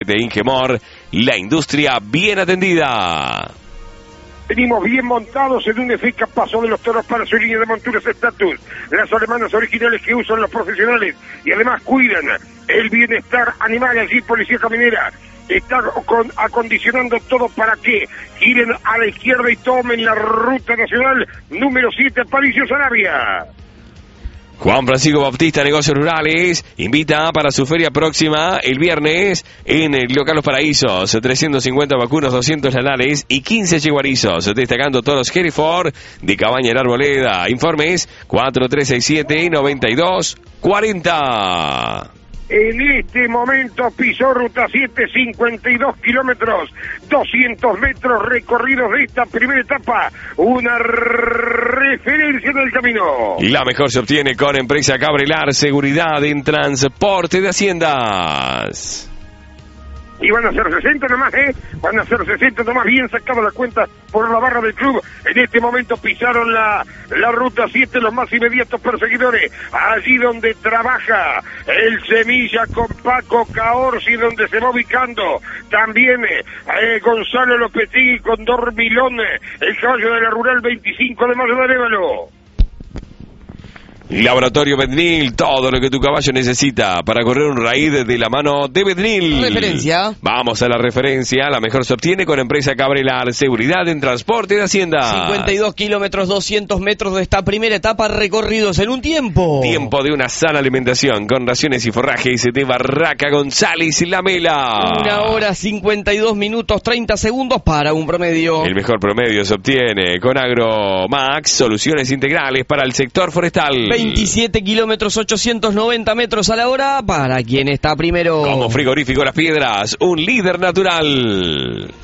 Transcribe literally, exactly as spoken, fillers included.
de Ingemor, la industria bien atendida. Venimos bien montados en un eficaz paso de los toros para su línea de monturas Status, las alemanas originales que usan los profesionales y además cuidan el bienestar animal. Allí Policía Caminera está con, acondicionando todo para que giren a la izquierda y tomen la ruta nacional número siete, Aparicio Sarabia. Juan Francisco Bautista Negocios Rurales invita para su feria próxima el viernes en el local Los Paraísos, trescientos cincuenta vacunos, doscientos lanares y quince yeguarizos, destacando toros Hereford de Cabaña en Arboleda. Informes cuatro tres seis siete, nueve dos cuatro cero. En este momento pisó ruta siete, cincuenta y dos kilómetros, doscientos metros recorridos de esta primera etapa, una referencia del camino. Y la mejor se obtiene con Empresa Cabrelar, seguridad en transporte de haciendas. Y van a ser sesenta nomás, ¿eh? Van a ser sesenta nomás, bien sacada la cuenta por la barra del club. En este momento pisaron la, la ruta siete, los más inmediatos perseguidores. Allí donde trabaja el Semilla con Paco Caorsi, donde se va ubicando también eh, Gonzalo Lopetegui con Dormilón, el caballo de la Rural veinticinco de mayo de Arévalo. Laboratorio Bednil, todo lo que tu caballo necesita para correr un raíz de la mano de Bednil. Referencia. Vamos a la referencia, la mejor se obtiene con Empresa Cabrelar, seguridad en transporte de hacienda. cincuenta y dos kilómetros, doscientos metros de esta primera etapa recorridos en un tiempo. Tiempo de una sana alimentación con raciones y forrajes de Barraca González y La Mela. Una hora cincuenta y dos minutos treinta segundos para un promedio. El mejor promedio se obtiene con Agromax, soluciones integrales para el sector forestal. veintisiete kilómetros, ochocientos noventa metros a la hora para quien está primero. Como Frigorífico Las Piedras, un líder natural.